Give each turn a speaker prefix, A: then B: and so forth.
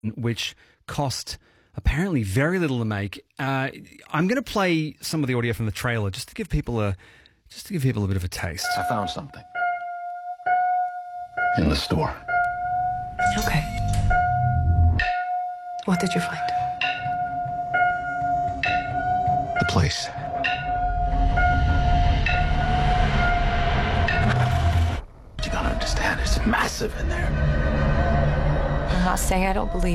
A: which cost apparently very little to make. I'm going to play some of the audio from the trailer just to give people a bit of a taste.
B: I found something in the store.
C: Okay. What did you find?
B: The place. You gotta understand, it's massive in there.
C: I'm not saying I don't believe